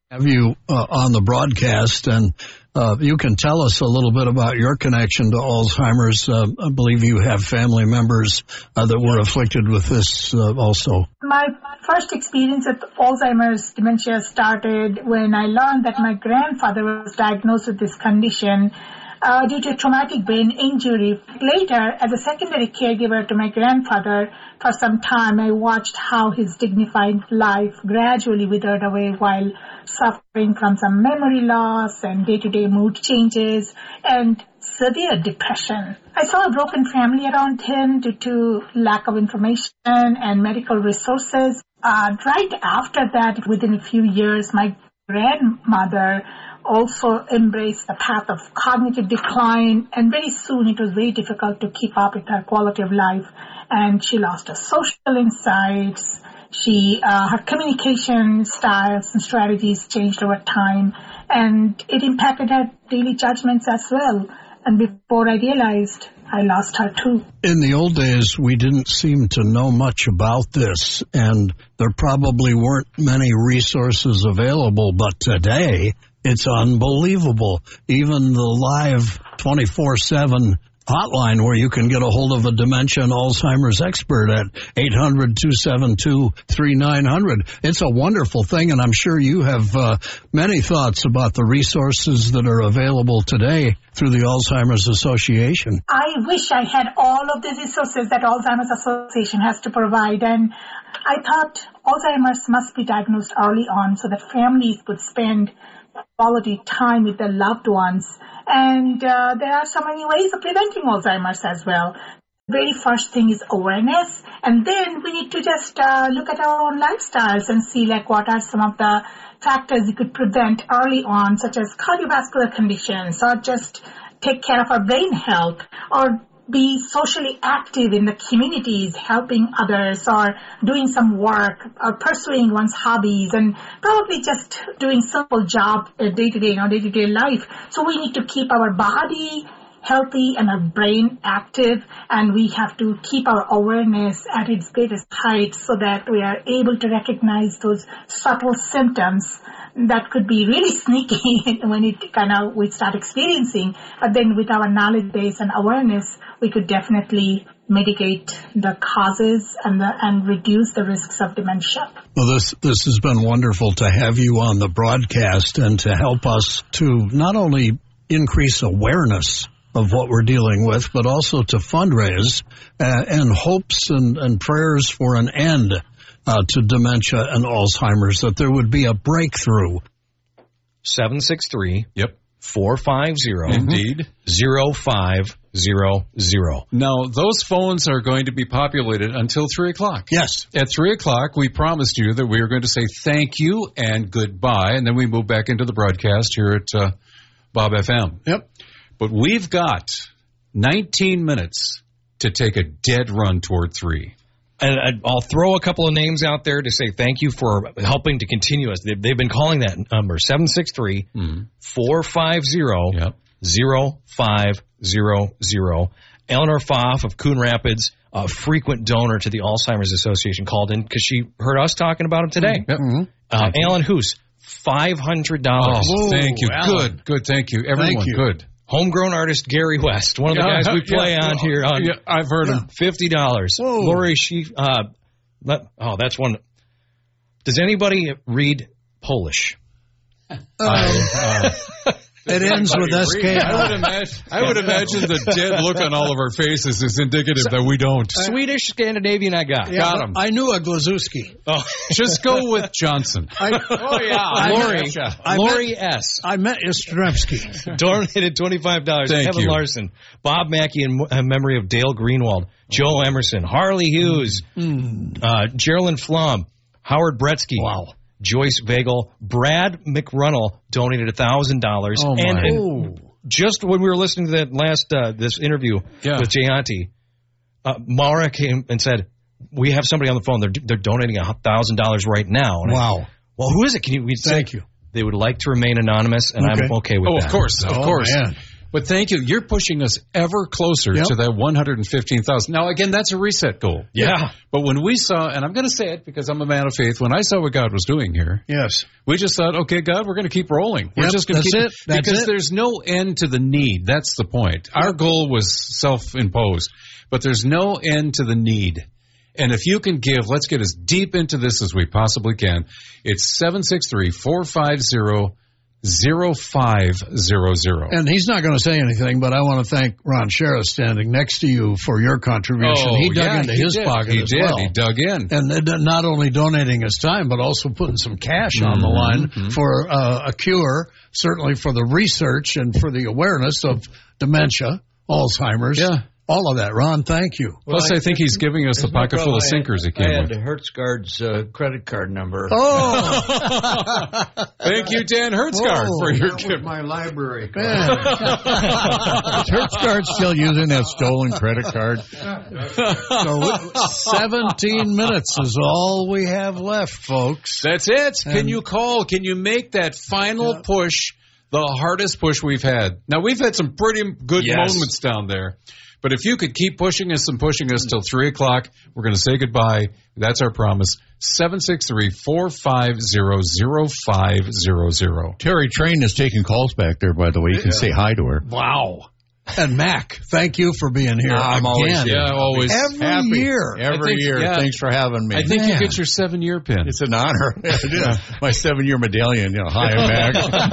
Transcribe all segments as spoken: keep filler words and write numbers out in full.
Have you uh, on the broadcast, and uh, you can tell us a little bit about your connection to Alzheimer's. Uh, I believe you have family members uh, that were afflicted with this uh, also. My first experience with Alzheimer's dementia started when I learned that my grandfather was diagnosed with this condition uh, due to traumatic brain injury. Later, as a secondary caregiver to my grandfather, for some time I watched how his dignified life gradually withered away while suffering from some memory loss and day-to-day mood changes and severe depression. I saw a broken family around him due to lack of information and medical resources. Uh, right after that, within a few years, my grandmother also embraced the path of cognitive decline, and very soon it was very difficult to keep up with her quality of life, and she lost her social insights. She, uh, her communication styles and strategies changed over time, and it impacted her daily judgments as well. And before I realized, I lost her too. In the old days, we didn't seem to know much about this, and there probably weren't many resources available, but today, it's unbelievable. Even the live twenty-four seven hotline where you can get a hold of a dementia and Alzheimer's expert at eight hundred, two seven two, three nine zero zero. It's a wonderful thing, and I'm sure you have uh, many thoughts about the resources that are available today through the Alzheimer's Association. I wish I had all of the resources that Alzheimer's Association has to provide, and I thought Alzheimer's must be diagnosed early on so that families could spend quality time with their loved ones. And uh, there are so many ways of preventing Alzheimer's as well. The very first thing is awareness. And then we need to just uh, look at our own lifestyles and see like what are some of the factors we could prevent early on, such as cardiovascular conditions, or just take care of our brain health, or be socially active in the communities, helping others, or doing some work, or pursuing one's hobbies, and probably just doing simple job uh, day-to-day in our day-to-day life. So we need to keep our body healthy and our brain active, and we have to keep our awareness at its greatest height so that we are able to recognize those subtle symptoms that could be really sneaky when it kind of we start experiencing. But then with our knowledge base and awareness, we could definitely mitigate the causes and the, and reduce the risks of dementia. Well, this this has been wonderful to have you on the broadcast and to help us to not only increase awareness of what we're dealing with, but also to fundraise uh, and hopes and, and prayers for an end uh, to dementia and Alzheimer's, that there would be a breakthrough. seven six three Yep. four five zero Indeed. zero five zero zero. Now, those phones are going to be populated until three o'clock. Yes. At three o'clock, we promised you that we were going to say thank you and goodbye, and then we move back into the broadcast here at uh, Bob F M. Yep. But we've got nineteen minutes to take a dead run toward three. And I'll throw a couple of names out there to say thank you for helping to continue us. They've been calling that number, seven six three, four five zero, zero five zero zero. Eleanor Pfaff of Coon Rapids, a frequent donor to the Alzheimer's Association, called in because she heard us talking about him today. Yep. Mm-hmm. Uh, Alan Hoos, five hundred dollars. Oh, thank you. Alan. Good, good, thank you. Everyone, Thank you. good. Homegrown artist Gary West, one of the Yeah, guys we play yeah, on here. On yeah, I've heard him. fifty dollars. Whoa. Lori, she, uh, let, oh, that's one. Does anybody read Polish? Uh, uh, it ends with S K. I would imagine, I would imagine the dead look on all of our faces is indicative that we don't. Swedish, Scandinavian, I got. Yeah, Got him. I knew a Glazewski. Oh, Just go with Johnson. I, oh yeah. I Lori, met- I Lori met- S. I met Yastrzemski. Donated twenty-five dollars. Thank Kevin you. Larson, Bob Mackey in uh, memory of Dale Greenwald, Joe Emerson, Harley Hughes, Mm. uh, Geraldine Flom, Howard Bretsky. Wow. Joyce Vagel, Brad McRunnell donated one thousand dollars. Oh, my. And, and just when we were listening to that last, uh, this interview Yeah. with Jayanti, uh, Mara came and said, we have somebody on the phone. They're, they're donating one thousand dollars right now. And I- Wow. well, who is it? Can you? We'd Thank say you. They would like to remain anonymous, and Okay. I'm okay with Oh, that. of course, of Oh, course. man. But thank you. You're pushing us ever closer Yep. to that one hundred fifteen thousand. Now, again, that's a reset goal. Yeah. But when we saw, and I'm going to say it because I'm a man of faith, when I saw what God was doing here, Yes. we just thought, okay, God, we're going to keep rolling. We're Yep, just going to that's keep it. That's because it. there's no end to the need. That's the point. Our goal was self-imposed, but there's no end to the need. And if you can give, let's get as deep into this as we possibly can. It's seven six three, four five zero, zero five zero zero. And he's not going to say anything, but I want to thank Ron Shera standing next to you for your contribution. Oh, he dug yeah, into he his did. pocket He as did. well. He dug in. And then not only donating his time, but also putting some cash on the line Mm-hmm. for uh, a cure, certainly for the research and for the awareness of dementia, Alzheimer's, Yeah. all of that. Ron, thank you. Plus, I, think he's giving us a pocket full of sinkers he I came had with. Hertzgaard's uh, credit card number. Oh, Thank you, Dan Hertzgaard, Whoa, for your That was gift. my library card. man. Is Hertzgaard still using that stolen credit card? So seventeen minutes is all we have left, folks. That's it. Can And- you call? Can you make that final push the hardest push we've had? Now, we've had some pretty good Yes. moments down there. But if you could keep pushing us and pushing us till three o'clock, we're going to say goodbye. That's our promise. seven six three, four five zero, zero five zero zero. Terry Train is taking calls back there, by the way. You can say hi to her. Wow. And Mac, thank you for being here I'm again. always here. Yeah, always. Every Happy. year. Every think- year. yeah. Thanks for having me. I think you Man. get your seven-year pin. It's an honor. It is. My seven-year medallion. You know, hi, Mac.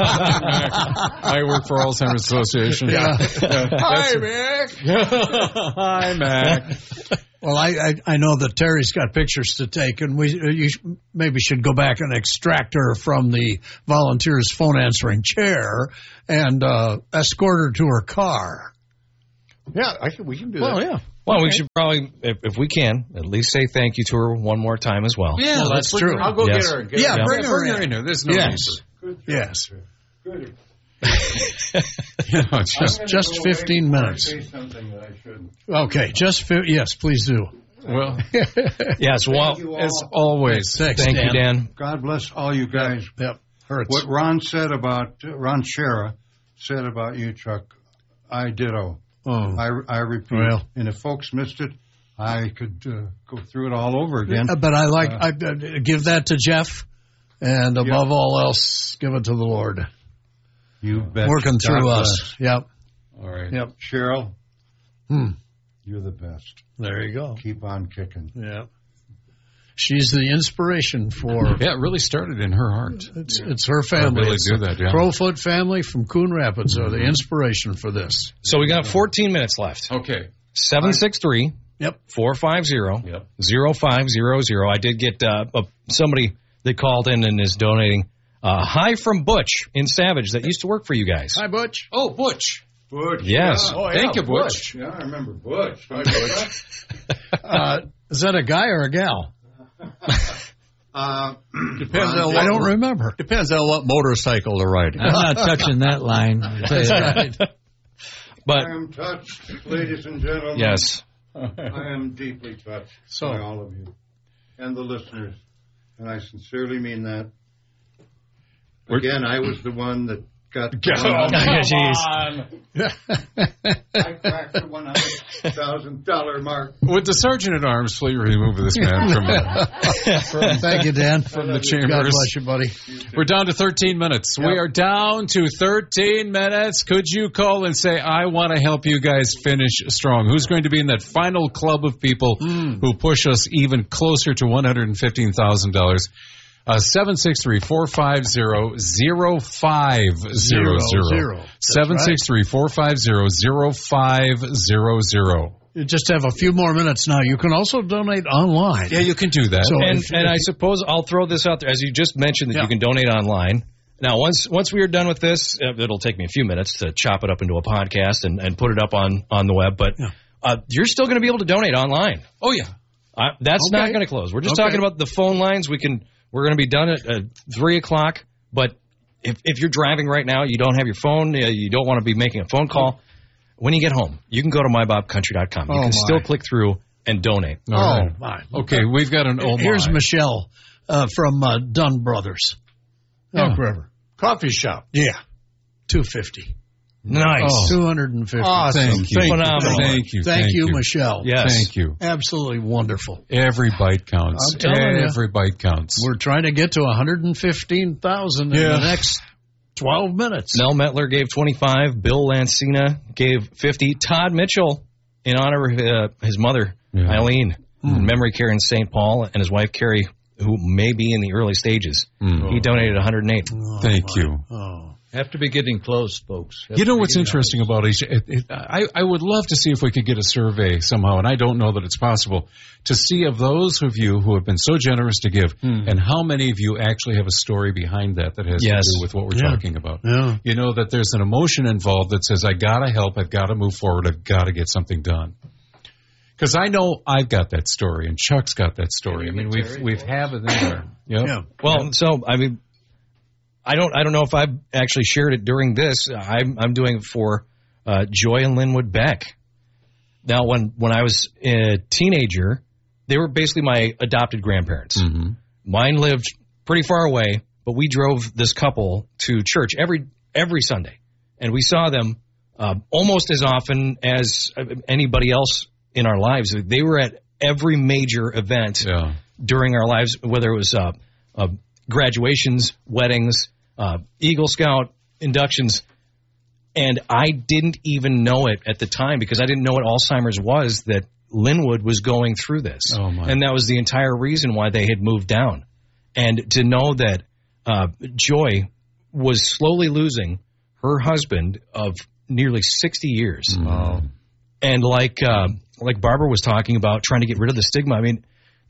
I work for Alzheimer's Association. Yeah. Hi, Mac. Hi, Mac. Well, I, I I know that Terry's got pictures to take, and we you sh- maybe should go back and extract her from the volunteer's phone answering chair and uh, escort her to her car. Yeah, I can, we can do Well, that. yeah. Well, we should probably, if, if we can, at least say thank you to her one more time as well. Yeah, Well, let's that's bring true. her- I'll go Yes. get her. and Get Yeah, her. bring her bring in. her in here. There's no Yes. need Yes. Good. to- you know, it's just, I'm gonna just go away fifteen before I minutes. say something that I shouldn't. Okay. Just fi- yes, please do. well, Yes, well, Thank you all. as always. Thanks, thank Dan. you, Dan. God bless all you guys. Yep. Hurts. What Ron said about Ron Shera said about you, Chuck, I ditto. Oh. I, I repeat. Well. And if folks missed it, I could uh, go through it all over again. Uh, But I like I uh, give that to Jeff, and above all else, give it to the Lord. You bet. Working God through bless. us. Yep. All right. Yep. Cheryl, Hmm. you're the best. There you go. Keep on kicking. Yeah. She's the inspiration for Yeah, it really started in her heart. it's it's her family. really It's do the that, yeah. Crowfoot family from Coon Rapids are the inspiration for this. So we got fourteen minutes left. Okay. seven six three, Yep. four five zero, Yep. zero five zero zero. I did get uh, a, somebody that called in and is donating. Uh, hi from Butch in Savage that used to work for you guys. Hi, Butch. Oh, Butch. Butch. Yes. Yeah. Oh, Thank you, Butch. Yeah, I remember Butch. Hi, Butch. Uh, is that a guy or a gal? Uh, Depends Ron on I don't remember. Depends on what motorcycle they're riding. I'm not touching that line. I'll tell you that. But I am touched, ladies and gentlemen. yes, I am deeply touched So- by all of you and the listeners, and I sincerely mean that. Again, I was the one that got the I cracked the one hundred thousand dollar mark. Would the sergeant at arms please remove this man from, Thank you, Dan. from the God chambers? bless you, buddy. We're down to thirteen minutes. We are down to thirteen minutes. Could you call and say, I want to help you guys finish strong? Who's going to be in that final club of people who push us even closer to one hundred fifteen thousand dollars? Uh, seven six three, four five zero, zero five zero Zero, zero. zero. That's seven six three, four five zero, zero five zero zero. You just have a few more minutes now. You can also donate online. Yeah, you can do that. So- and if- and if I you- suppose I'll throw this out there as you just mentioned that Yeah. you can donate online. Now, once once we are done with this, uh, it'll take me a few minutes to chop it up into a podcast and, and put it up on, on the web. But Yeah. uh, you're still going to be able to donate online. oh, yeah. Uh, that's Okay. not going to close. We're just Okay. talking about the phone lines. We can we're going to be done at uh, three o'clock. But if if you're driving right now, you don't have your phone, uh, you don't want to be making a phone call. When you get home, you can go to my bob country dot com. You Oh, can my. still click through and donate. Oh, All right. my. Okay, we've got an oh Here's my. Michelle uh, from uh, Dunn Brothers. Yeah. Elk River. Coffee shop. Yeah. two fifty. Nice. Oh, two hundred fifty. Awesome. Thank you. Phenomenal. Thank you. Thank, Thank you, you. Michelle. Yes. Thank you. Absolutely wonderful. Every bite counts. I'm telling you. Every bite counts. We're trying to get to one hundred fifteen thousand in Yeah. the next twelve minutes. Nell Metler gave twenty-five. Bill Lancina gave fifty. Todd Mitchell, in honor of uh, his mother, Yeah. Eileen, Mm. in memory care in Saint Paul, and his wife, Carrie, who may be in the early stages. Mm. He donated one hundred eight. Oh, Thank my. you. Oh. Have to be getting close, folks. Have You know to be what's getting interesting about it, it, it I, I would love to see if we could get a survey somehow, and I don't know that it's possible, to see of those of you who have been so generous to give, Hmm. and how many of you actually have a story behind that that has Yes. to do with what we're Yeah. talking about. Yeah. You know, that there's an emotion involved that says, I got to help, I've got to move forward, I've got to get something done. Because I know I've got that story, and Chuck's got that story. I mean, we've we've have it in there. Yep. Yeah. Well, so I mean, I don't I don't know if I've actually shared it during this. I'm I'm doing it for uh, Joy and Linwood Beck. Now, when when I was a teenager, they were basically my adopted grandparents. Mm-hmm. Mine lived pretty far away, but we drove this couple to church every every Sunday, and we saw them uh, almost as often as anybody else in our lives. They were at every major event Yeah. during our lives, whether it was uh, uh, graduations, weddings, uh, Eagle Scout inductions. And I didn't even know it at the time because I didn't know what Alzheimer's was, that Linwood was going through this. Oh, my. And that was the entire reason why they had moved down. And to know that uh, Joy was slowly losing her husband of nearly sixty years. Wow. And like uh, like Barbara was talking about trying to get rid of the stigma, I mean,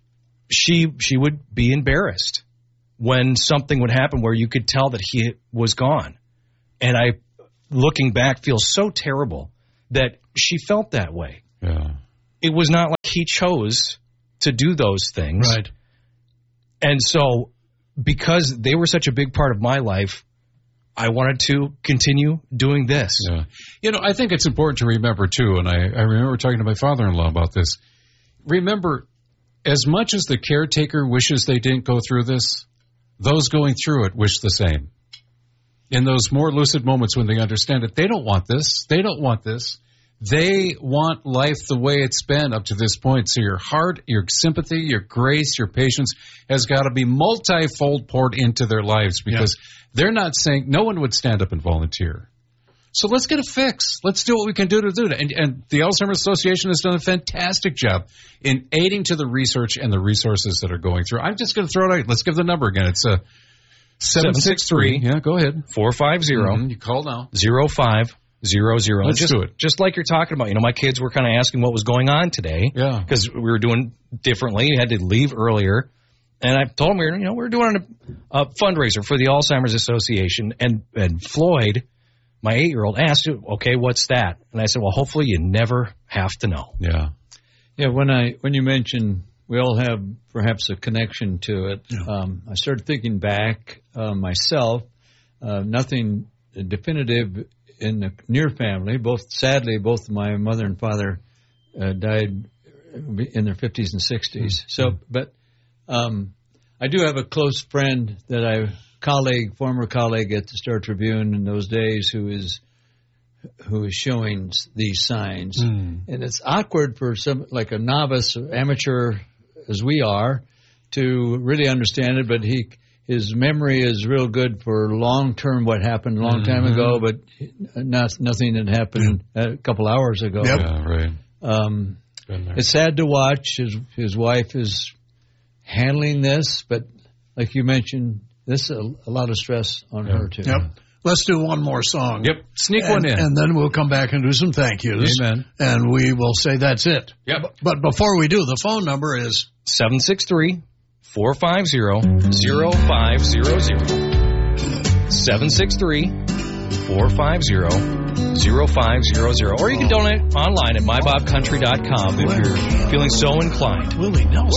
she she would be embarrassed when something would happen where you could tell that he was gone. And I, looking back, feel so terrible that she felt that way. Yeah. It was not like he chose to do those things. Right. And so because they were such a big part of my life, I wanted to continue doing this. Yeah. You know, I think it's important to remember, too, and I, I remember talking to my father-in-law about this. Remember, as much as the caretaker wishes they didn't go through this, those going through it wish the same. In those more lucid moments when they understand it, they don't want this. They don't want this. They want life the way it's been up to this point. So your heart, your sympathy, your grace, your patience has got to be multifold poured into their lives because yeah. they're not saying, no one would stand up and volunteer. So let's get a fix. Let's do what we can do to do it. And, and the Alzheimer's Association has done a fantastic job in aiding to the research and the resources that are going through. I'm just going to throw it out. Let's give the number again. It's a seven six three. Yeah, go ahead. four five zero. Mm-hmm. You call now. zero five zero zero. Let's just, do it. Just like you're talking about. You know, my kids were kind of asking what was going on today. Yeah. Because we were doing differently. We had to leave earlier. And I told them, we were, you know, we we're doing a, a fundraiser for the Alzheimer's Association. And, and Floyd, my eight-year-old, asked, okay, what's that? And I said, well, hopefully you never have to know. Yeah. Yeah, when I when you mentioned we all have perhaps a connection to it, yeah. um, I started thinking back uh, myself, uh, nothing definitive in the near family. Both, sadly, both my mother and father uh, died in their fifties and sixties. Mm-hmm. So, but um, I do have a close friend that I, colleague, former colleague at the Star Tribune in those days, who is who is showing these signs, mm. and it's awkward for some like a novice, amateur, as we are, to really understand it. But he, his memory is real good for long term. What happened a long time mm-hmm. ago, but not nothing that happened yeah. a couple hours ago. Yep. Yeah, right. Um, it's sad to watch. His his wife is handling this, but like you mentioned, this is a, a lot of stress on yep. her too. Yep. Let's do one more song. Yep. Sneak and, one in. And then we'll come back and do some thank yous. Amen. And we will say that's it. Yep. But before we do, the phone number is seven six three, four five zero, zero five zero zero. seven six three, four five zero, zero five zero zero. Or you can donate online at my bob country dot com if you're feeling so inclined. Willie Nelson.